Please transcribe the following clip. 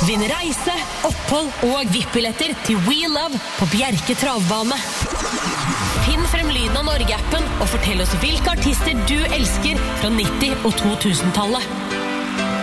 Vinn reise, opphold og VIP-billetter til We Love på Bjerke Travbane. Finn frem lyden av Norge-appen og fortell oss hvilke artister du elsker fra 90- og 2000-tallet.